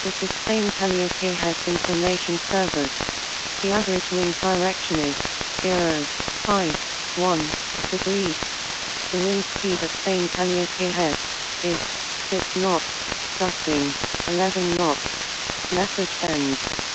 This is Spain Calliope has information servers. The average wind direction is 0.1 degrees. The wind speed at Spain Calliope Head is 6 knots, gusting 11 knots. Message ends.